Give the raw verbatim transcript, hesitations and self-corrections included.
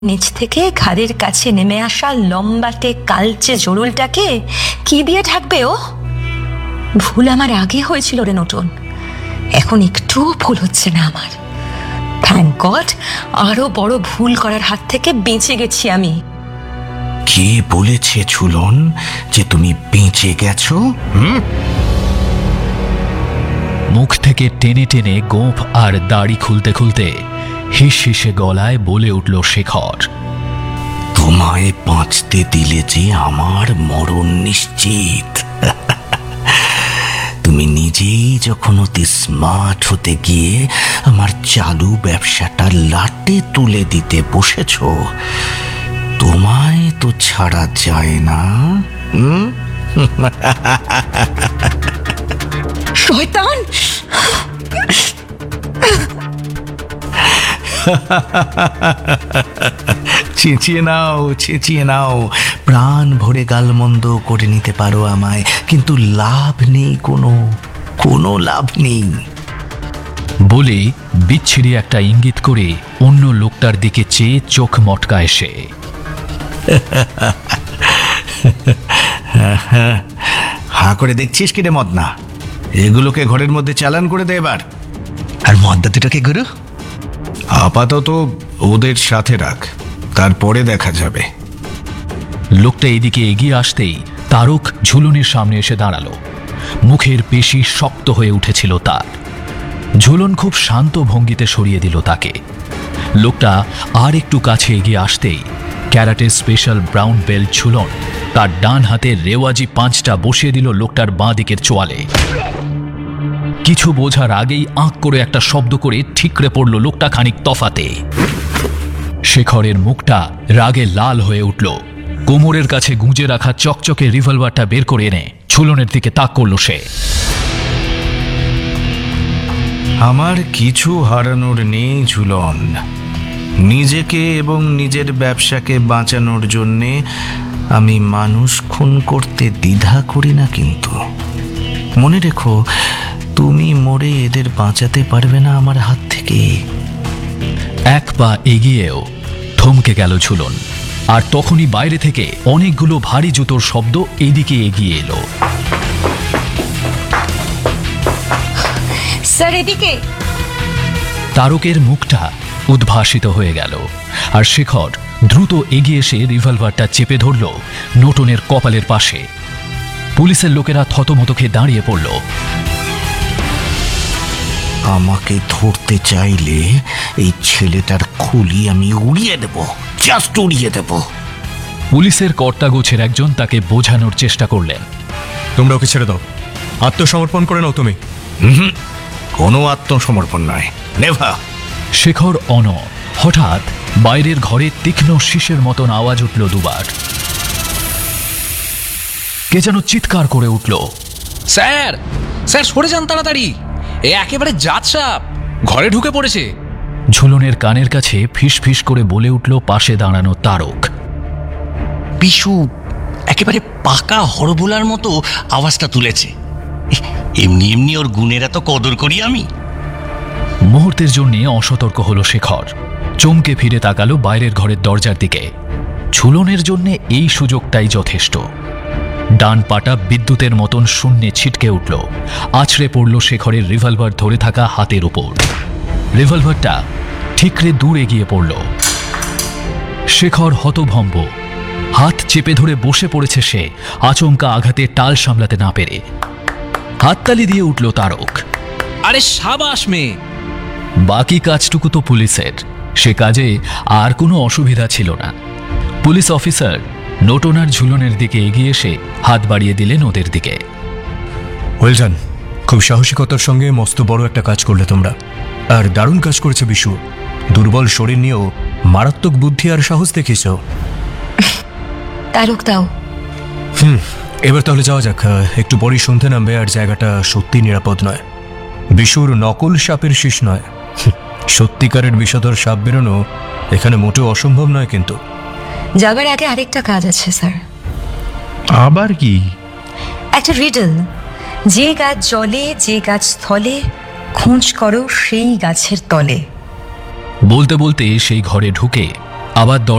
নিচ থেকে ঘাড়ের কাছে নেমে আসা লম্বাটে কালচে জরুলটাকে কি দিয়ে ঢাকবে ও? ভুল আমার আগে হয়েছিল রে নটন, এখন একটুও ভুল হচ্ছে না আমার। থ্যাংক গড, আরো বড় ভুল করার হাত থেকে বেঁচে গেছি আমি। কে বলেছে ঝুলন যে তুমি বেঁচে গেছো? হুম মুখ থেকে টেনে টেনে গোঁফ আর দাড়ি খুলতে খুলতে হিস হিসে গলায় বলে উঠল শেখর, তোমায় বাঁচতে দিলে যে আমার মরণ নিশ্চিত। তুমি নিজেই যখন অতি স্মার্ট হতে গিয়ে আমার চালু ব্যবসাটা লাটে তুলে দিতে বসেছ, তোমায় তো ছাড়া যায় না। হুম শয়তান! চেঁচিয়ে নাও, চেঁচিয়ে নাও, প্রাণ ভরে গালমন্দ করে নিতে পারো আমায়, কিন্তু লাভ নেই, কোনো কোনো লাভ নেই। বলে বিচ্ছিরি একটা ইঙ্গিত করে অন্য লোকটার দিকে চেয়ে চোখ মটকায় সে। হা করে দেখছিস কি রে মদনা? এগুলোকে ঘরের মধ্যে চালান করে দে এবার। আর মদ্দাতিটাকে গুরু আপাতত ওদের সাথে রাখ, তারপরে দেখা যাবে। লোকটা এদিকে এগিয়ে আসতেই তারক ঝুলনের সামনে এসে দাঁড়ালো। মুখের পেশি শক্ত হয়ে উঠেছিল তার। ঝুলন খুব শান্ত ভঙ্গিতে সরিয়ে দিল তাকে। লোকটা আর একটু কাছে এগিয়ে আসতেই karate special brown belt Jhulan তার ডান হাতে রেওয়াজি পাঁচটা বসিয়ে দিল লোকটার বাঁ দিকের চোয়ালে। কিছু বোঝার আগেই আঁক করে একটা শব্দ করে ঠিকরে পড়ল লোকটা খানিক তফাতে। শেখরের মুখটা রাগে লাল হয়ে উঠল। কোমরের কাছে গুঁজে রাখা চকচকে রিভলভারটা বের করে এনে ঝুলনের দিকে তাক করল সে। আমার কিছু হারানোর নেই ঝুলন। নিজেকে এবং নিজের ব্যবসাকে বাঁচানোর জন্যে আমি মানুষ খুন করতে দ্বিধা করি না, কিন্তু মনে রেখো, তুমি মরে এদের বাঁচাতে পারবে না আমার হাত থেকে। এক পা এগিয়েও থমকে গেল ঝুলন, আর তখনই বাইরে থেকে অনেকগুলো ভারী জুতোর শব্দ এদিকে এগিয়ে এলো। স্যার এদিকে! তারকের মুখটা উদ্ভাসিত হয়ে গেল, আর শেখর দ্রুত এগিয়ে এসে রিভলভারটা চেপে ধরল নটনের কপালের পাশে। পুলিশের লোকেরা থতমত খেয়ে দাঁড়িয়ে পড়ল। আমাকে ধরতে চাইলে এই ছেলেটার খুলি আমি উড়িয়ে দেব, জাস্ট উড়িয়ে দেব। পুলিশের কর্তাগোছের একজন তাকে বোঝানোর চেষ্টা করলেন। তোমরা ওকে ছেড়ে দাও, আত্মসমর্পণ করে নাও তুমি। কোনো আত্মসমর্পণ নয়, নেভার। শেখর অন হঠাৎ বাইরের ঘরে তীক্ষ্ণ শীষের মতন আওয়াজ উঠল দুবার। কে যেন চিৎকার করে উঠল, স্যার স্যার সরে যান তাড়াতাড়ি, এ একেবারে জাত সাপ ঘরে ঢুকে পড়েছে। ঝুলনের কানের কাছে ফিস ফিস করে বলে উঠল পাশে দাঁড়ানো তারক। পিসু একেবারে পাকা হরবোলার মতো আওয়াজটা তুলেছে। এমনি এমনি ওর গুণের এত কদর করি আমি। মুহূর্তের জন্য অসতর্ক হলো শেখর। চমকে ফিরে তাকালো বাইরের ঘরের দরজার দিকে। ঝুলনের জন্য এই সুযোগটাই যথেষ্ট। ডান পাটা বিদ্যুতের মতন শূন্যে ছিটকে উঠল, আছড়ে পড়ল শেখরের রিভলভার ধরে থাকা হাতের উপর। রিভলভারটা ঠিকরে দূর এগিয়ে পড়ল। শেখর হতভম্ব, হাত চেপে ধরে বসে পড়েছে সে, আচমকা আঘাতে টাল সামলাতে না পেরে। হাততালি দিয়ে উঠল তারক। আরে সাবাস মেয়ে! বাকি কাজটুকু তো পুলিশের, সে কাজে আর কোনো অসুবিধা ছিল না। পুলিশ অফিসার নটনার ঝুলনের দিকে এগিয়ে এসে হাত বাড়িয়ে দিলেন ওদের দিকে। ওয়েলডান, খুব সাহসিকতার সঙ্গে মস্ত বড় একটা কাজ করলে তোমরা, আর দারুণ কাজ করেছে বিশু। দুর্বল শরীর নিয়েও মারাত্মক বুদ্ধি আর সাহস দেখিয়েছ। তারক দাও। হুম এবার তাহলে যাওয়া যাক। একটু পরেই সন্ধে নামবে, আর জায়গাটা সত্যি নিরাপদ নয়। বিশুর নকল সাপের শীষ নয়, সত্যিকারের বিষধর সাপ বেরোনো এখানে মোটেও অসম্ভব নয়। কিন্তু যাবার আগে আরেকটা কাজ আছে স্যার। আবার কি? একটা রিডল। যে গাছ জলে, যে গাছ স্থলে, খোঁজ করো সেই গাছের তলে। বলতে বলতে সেই ঘরে ঢুকে আবার